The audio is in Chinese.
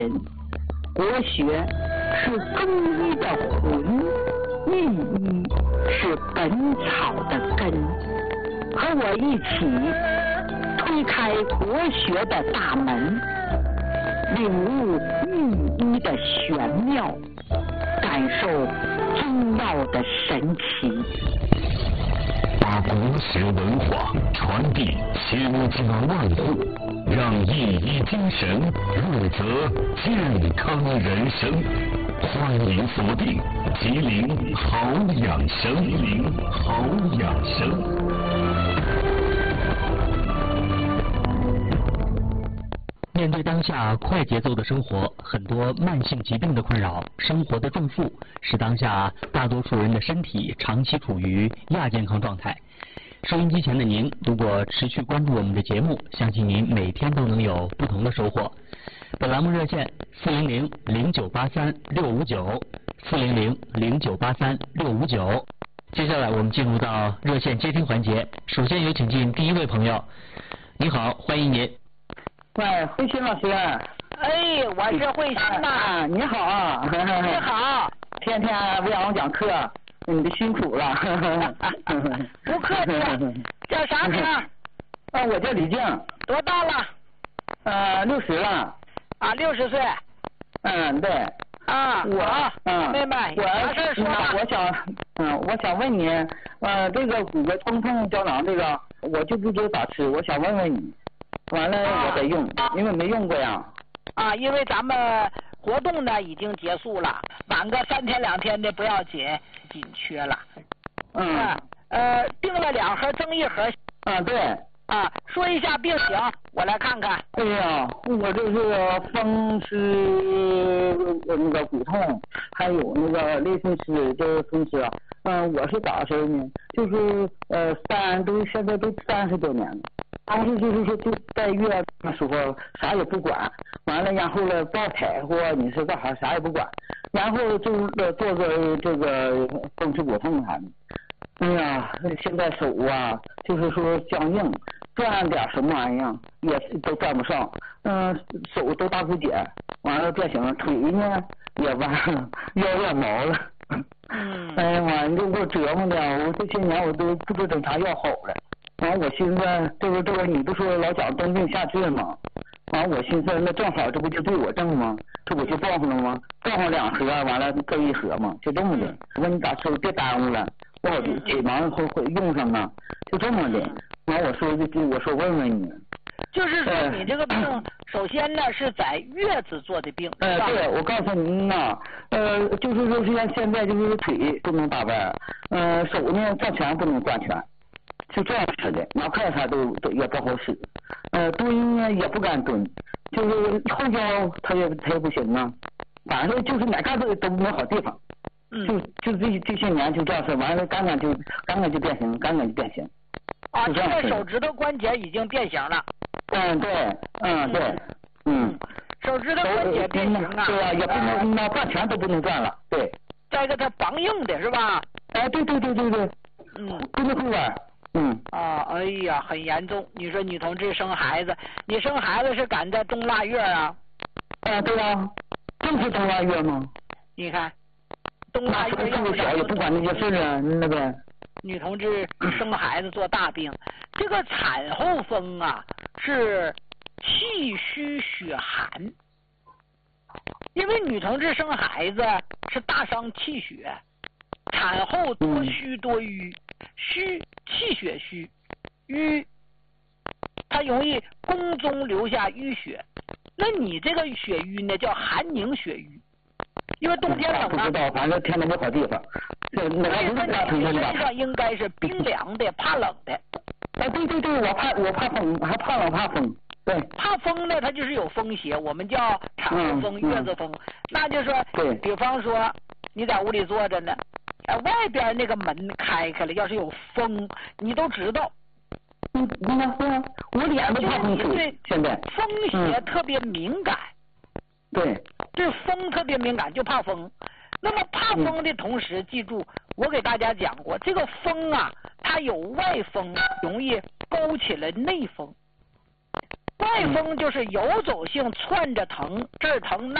国学是中医的魂，寓医是本草的根。和我一起推开国学的大门，领悟寓医的玄妙，感受中药的神奇。 把国学文化传递千家万户，让一医精神润泽健康人生。欢迎锁定吉林好养生，吉林好养生。 面对当下快节奏的生活，很多慢性疾病的困扰，生活的重负，使当下大多数人的身体长期处于亚健康状态。收音机前的您，如果持续关注我们的节目，相信您每天都能有不同的收获。本栏目热线400-0983-659，400-0983-659。接下来我们进入到热线接听环节，首先有请进第一位朋友。你好，欢迎您。 喂，慧心老师。 哎，我是慧心呐。 你好啊。 你好。 天天为俺们讲课，你的辛苦了。 不客气。叫啥名？ 我叫李静。 多大了 ？60了。 啊，60岁。 对。 啊，妹妹，有啥事说吧。 我想问你，这个骨骼疼痛胶囊这个，我就不知道咋吃，我想问问你。完了我得用，因为没用过呀。 因为咱们活动呢已经结束了，晚个3天2天的不要紧，紧缺了。订了2盒，增1盒。 对。 说一下病情，我来看看。 哎呀，我这是风湿那个骨痛，还有那个类风湿，就是风湿。我是咋事呢？就是现在都30多年了。当时就是说就在月那时候啥也不管，完了然后了报彩或你是干啥啥也不管，然后就做个这个风湿骨痛啥的。哎呀，现在手啊就是说僵硬，转点什么玩意儿也都转不上，手都大不点，完了变形了，腿呢也弯了，腰也毛了。哎呀妈，你这给我折磨的，我这些年我都不知道等啥药好了。完我寻思这个你不说老讲冬病夏治吗？完我寻思那正好这不就对我正吗？这不就报上了吗？报上2盒，完了各1盒嘛，就这么的。我说你咋吃别耽误了，不好急忙会用上啊，就这么的。完我说问问你。 就是说你这个病，首先呢是在月子做的病。 对，我告诉您呐，就是说现在就是腿不能打弯，手呢转拳不能转拳。就这样式的，哪块啥都也不好使，蹲呢也不敢蹲，就是后腰他也不行啊，反正就是哪嘎都没好地方，就这些年就这样式，完了刚刚就变形， 现在手指头关节已经变形了。 对， 手指头关节变形了。 对啊，也不能转拳都不能转了，对。 再一个它梆硬的是吧？ 对，不能后弯。 哎呀，很严重。你说女同志生孩子，你生孩子是赶在冬腊月啊？ 对啊，正是冬腊月吗？ 你看，冬腊月要小也不管那些事啊，那个。 女同志生孩子做大病，这个产后风啊是气虚血寒，因为女同志生孩子是大伤气血，产后多虚多瘀。虚气血虚，瘀，它容易宫中留下淤血。那你这个血瘀呢，叫寒凝血瘀，因为冬天冷啊。 不知道，反正天都没好地方。 所以说你身上应该是冰凉的，怕冷的。 对，我怕风，还怕冷怕风。对。 怕风呢，它就是有风邪，我们叫产后风、月子风。那就说，比方说你在屋里坐着呢。外边那个门开了，要是有风，你都知道。 我脸都怕风吹。现在风邪特别敏感。对风特别敏感，就怕风。那么怕风的同时，记住我给大家讲过，这个风啊，它有外风，容易勾起来内风。 怪风就是游走性窜着疼，这儿疼那